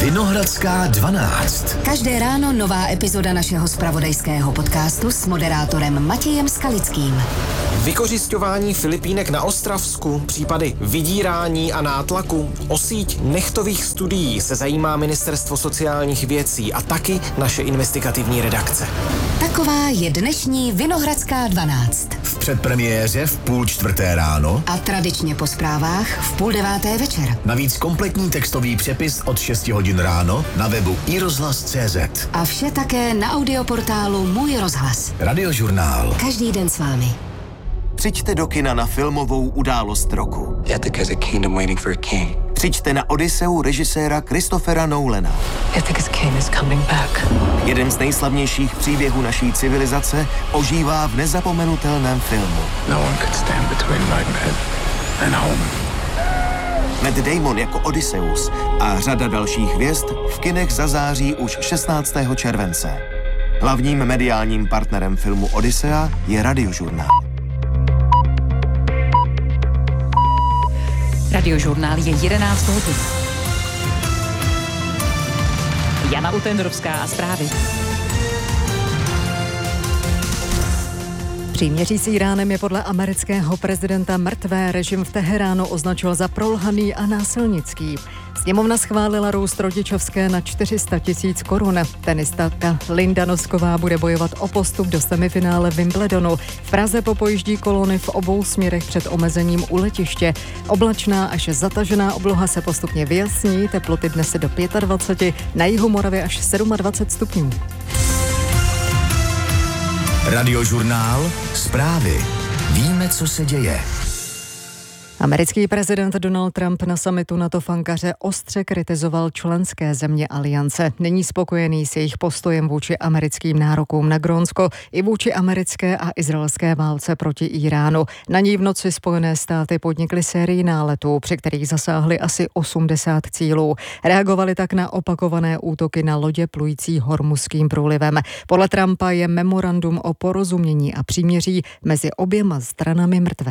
Vinohradská 12. Každé ráno nová epizoda našeho zpravodajského podcastu s moderátorem Matějem Skalickým. Vykořisťování Filipínek na Ostravsku, případy vydírání a nátlaku, o síť nechtových studií se zajímá Ministerstvo sociálních věcí a taky naše investigativní redakce. Taková je dnešní Vinohradská 12. V předpremiéře v 3:30 ráno a tradičně po zprávách v 8:30 večer. Navíc kompletní textový přepis od 6 hodin ráno na webu iRozhlas.cz. A vše také na audioportálu Můj rozhlas. Radiožurnál. Každý den s vámi. Přijďte do kina na filmovou událost roku. Ethic is a kingdom waiting for a king. Přijďte na Odysseu režiséra Christophera Nolana. Ethic king is coming back. Jeden z nejslavnějších příběhů naší civilizace ožívá v nezapomenutelném filmu. No one could stand between Ragnarok and home. Matt Damon jako Odysseus a řada dalších hvězd v kinech zazáří už 16. července. Hlavním mediálním partnerem filmu Odyssea je Radiožurnál. Radiožurnál je 11 hodin. Jana Utenrovská a zprávy. Příměří s Iránem je podle amerického prezidenta mrtvé, režim v Teheránu označil za prolhaný a násilnický. Sněmovna schválila růst rodičovské na 400 000 korun. Tenistka Linda Nosková bude bojovat o postup do semifinále Wimbledonu. V Praze popojíždí kolony v obou směrech před omezením u letiště. Oblačná až zatažená obloha se postupně vyjasní, teploty dnes do 25, na jihu Moravy až 27 stupňů. Radiožurnál. Zprávy. Víme, co se děje. Americký prezident Donald Trump na summitu NATO v Ankaře ostře kritizoval členské země aliance. Není spokojený s jejich postojem vůči americkým nárokům na Grónsko i vůči americké a izraelské válce proti Iránu. Na ní v noci Spojené státy podnikly sérii náletů, při kterých zasáhly asi 80 cílů. Reagovali tak na opakované útoky na lodě plující Hormuzským průlivem. Podle Trumpa je memorandum o porozumění a příměří mezi oběma stranami mrtvé.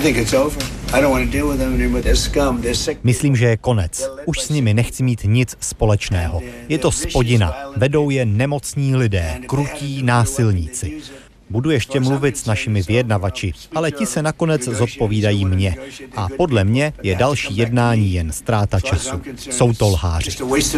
Myslím, že je konec. Už s nimi nechci mít nic společného. Je to spodina. Vedou je nemocní lidé, krutí násilníci. Budu ještě mluvit s našimi vyjednavači, ale ti se nakonec zodpovídají mně. A podle mě je další jednání jen ztráta času. Jsou to lháři.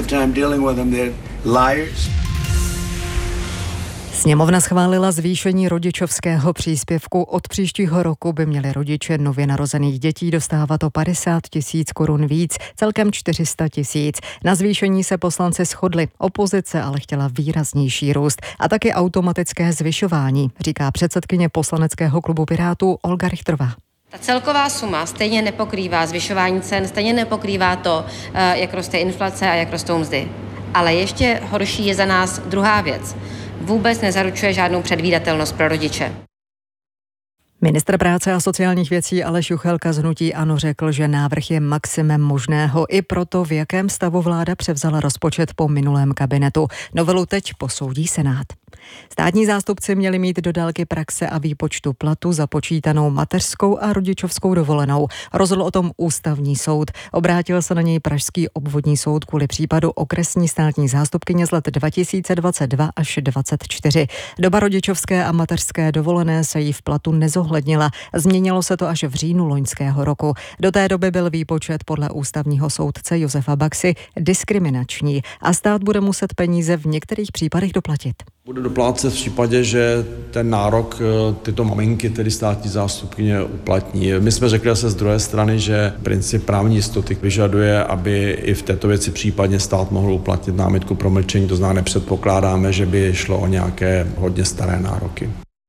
Sněmovna schválila zvýšení rodičovského příspěvku. Od příštího roku by měli rodiče nově narozených dětí dostávat o 50 000 korun víc, celkem 400 000. Na zvýšení se poslanci shodli. Opozice ale chtěla výraznější růst a taky automatické zvyšování, říká předsedkyně poslaneckého klubu Pirátů Olga Richterová. Ta celková suma stejně nepokrývá zvyšování cen, stejně nepokrývá to, jak roste inflace a jak rostou mzdy. Ale ještě horší je za nás druhá věc. Vůbec nezaručuje žádnou předvídatelnost pro rodiče. Ministr práce a sociálních věcí Aleš Juchelka z hnutí ANO řekl, že návrh je maximem možného i proto, v jakém stavu vláda převzala rozpočet po minulém kabinetu. Novelu teď posoudí Senát. Státní zástupci měli mít do dálky praxe a výpočtu platu započítanou mateřskou a rodičovskou dovolenou. Rozhodl o tom ústavní soud. Obrátil se na něj Pražský obvodní soud kvůli případu okresní státní zástupkyně z let 2022 až 2024. Doba rodičovské a mateřské dovolené se jí v platu nezohlednila. Změnilo se to až v říjnu loňského roku. Do té doby byl výpočet podle ústavního soudce Josefa Baxy diskriminační a stát bude muset peníze v některých případech doplatit. Bude doplácet v případě, že ten nárok tyto maminky, tedy státní zástupkyně, uplatní. My jsme řekli zase z druhé strany, že princip právní jistoty vyžaduje, aby i v této věci případně stát mohl uplatnit námitku promlčení, to znamená, nepředpokládáme, že by šlo o nějaké hodně staré nároky.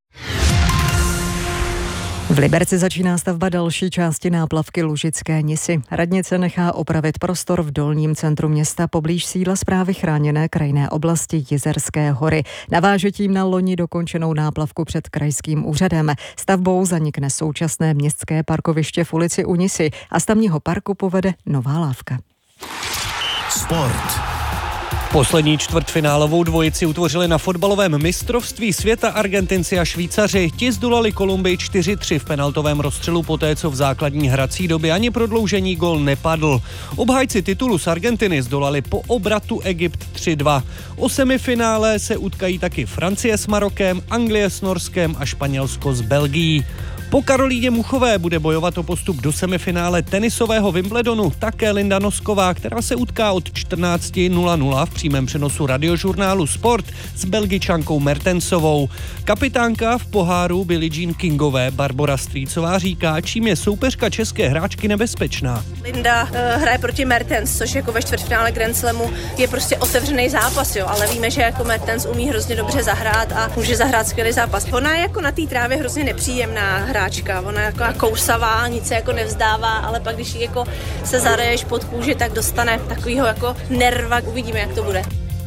V Liberci začíná stavba další části náplavky Lužické Nisy. Radnice nechá opravit prostor v dolním centru města poblíž sídla správy chráněné krajinné oblasti Jizerské hory. Naváže tím na loni dokončenou náplavku před krajským úřadem. Stavbou zanikne současné městské parkoviště v ulici u Nisy a z tamního parku povede nová lávka. Sport. Poslední čtvrtfinálovou dvojici utvořili na fotbalovém mistrovství světa Argentinci a Švýcaři. Ti zdolali Kolumbii 4-3 v penaltovém rozstřelu poté, co v základní hrací době ani prodloužení gól nepadl. Obhájci titulu z Argentiny zdolali po obratu Egypt 3-2. O semifinále se utkají taky Francie s Marokem, Anglie s Norskem a Španělsko s Belgií. Po Karolíně Muchové bude bojovat o postup do semifinále tenisového Wimbledonu také Linda Nosková, která se utká od 14:00 v přímém přenosu radiožurnálu Sport s Belgičankou Mertensovou. Kapitánka v poháru Billie Jean Kingové Barbora Strýcová říká, čím je soupeřka české hráčky nebezpečná. Linda hraje proti Mertens, což jako ve čtvrtfinále Grand Slamu je prostě otevřený zápas, jo, ale víme, že jako Mertens umí hrozně dobře zahrát a může zahrát skvělý zápas. Ona je jako na té trávě hrozně nepříjemná hráčka, ona je jako kousavá, nic se jako nevzdává, ale pak když jako se zareješ pod kůži, tak dostane takovýho jako nerva, uvidíme, jak to bude.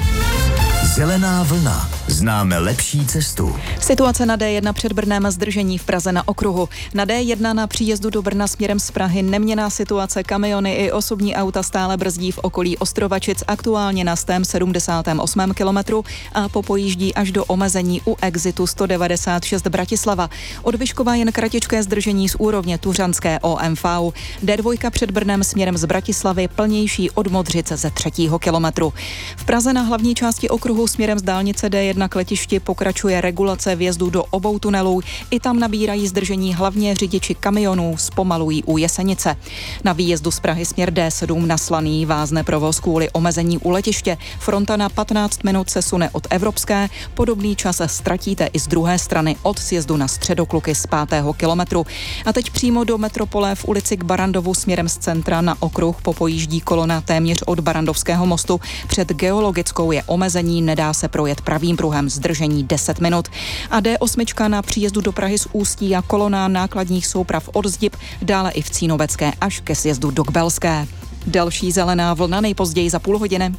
Zelená vlna. Známe lepší cestu. Situace na D1 před Brnem, zdržení v Praze na okruhu. Na D1 na příjezdu do Brna směrem z Prahy neměnná situace, kamiony i osobní auta stále brzdí v okolí Ostrovačic, aktuálně na 178. kilometru a popojíždí až do omezení u exitu 196 Bratislava. Od Vyškova jen kratičké zdržení z úrovně tuřanské OMV. D2 před Brnem směrem z Bratislavy plnější od Modřice ze 3. kilometru. V Praze na hlavní části okruhu směrem z dálnice D1 k letišti pokračuje regulace vjezdu do obou tunelů. I tam nabírají zdržení hlavně řidiči kamionů, zpomalují u Jesenice. Na výjezdu z Prahy směr D7 na Slaný vázne provoz kvůli omezení u letiště. Fronta na 15 minut se sune od Evropské. Podobný čas ztratíte i z druhé strany od sjezdu na Středokluky z 5. kilometru. A teď přímo do metropole v ulici k Barandovu směrem z centra na okruh popojíždí kolona téměř od Barandovského mostu. Před Geologickou je omezení, nedá se projet pravým pruhem, zdržení 10 minut. A D8 na příjezdu do Prahy z Ústí a kolona nákladních souprav od Zdib, dále i v Cínovecké až ke sjezdu do Kbelské. Další zelená vlna nejpozději za půl hodiny.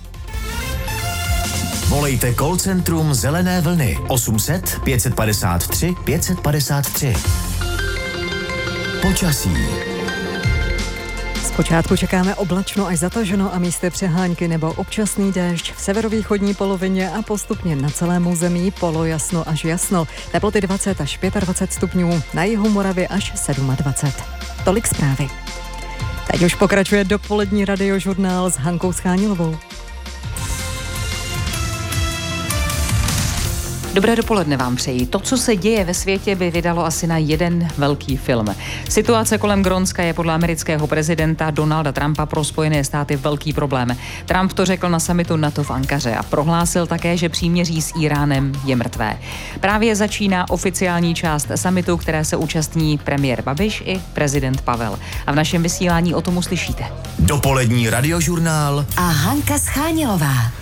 Volejte call centrum Zelené vlny 800 553 553. Počasí. Zpočátku čekáme oblačno až zataženo a místy přehánky nebo občasný déšť v severovýchodní polovině a postupně na celém území polojasno až jasno. Teploty 20 až 25 stupňů, na jihu Moravy až 27. Tolik zprávy. Teď už pokračuje dopolední radiožurnál s Hankou Schánilovou. Dobré dopoledne vám přeji. To, co se děje ve světě, by vydalo asi na jeden velký film. Situace kolem Grónska je podle amerického prezidenta Donalda Trumpa pro Spojené státy velký problém. Trump to řekl na summitu NATO v Ankaře a prohlásil také, že příměří s Íránem je mrtvé. Právě začíná oficiální část summitu, které se účastní premiér Babiš i prezident Pavel. A v našem vysílání o tom uslyšíte. Dopolední radiožurnál a Hanka Schánilová.